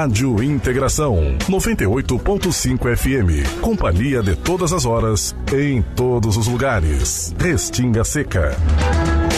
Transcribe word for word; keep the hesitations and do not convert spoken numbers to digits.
Rádio Integração, noventa e oito ponto cinco F M. Companhia de todas as horas, em todos os lugares. Restinga Seca.